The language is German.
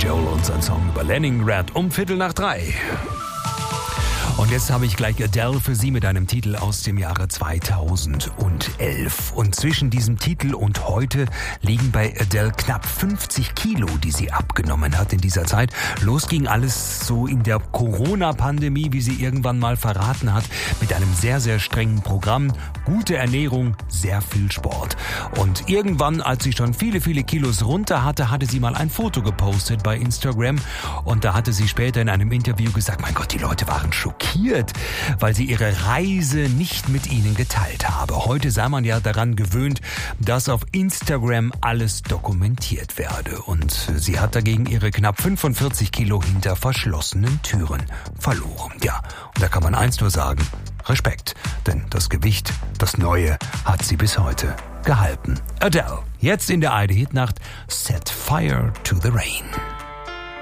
Joel und sein Song über Leningrad um 3:15. Und jetzt habe ich gleich Adele für Sie mit einem Titel aus dem Jahre 2011. Und zwischen diesem Titel und heute liegen bei Adele knapp 50 Kilo, die sie abgenommen hat in dieser Zeit. Los ging alles so in der Corona-Pandemie, wie sie irgendwann mal verraten hat, mit einem sehr, sehr strengen Programm, gute Ernährung, sehr viel Sport. Und irgendwann, als sie schon viele, viele Kilos runter hatte, hatte sie mal ein Foto gepostet bei Instagram. Und da hatte sie später in einem Interview gesagt, mein Gott, die Leute waren schockiert, weil sie ihre Reise nicht mit ihnen geteilt habe. Heute sei man ja daran gewöhnt, dass auf Instagram alles dokumentiert werde. Und sie hat dagegen ihre knapp 45 Kilo hinter verschlossenen Türen verloren. Ja, und da kann man eins nur sagen, Respekt, denn das Gewicht, das Neue, hat sie bis heute gehalten. Adele, jetzt in der ARD-Hitnacht, Set Fire to the Rain.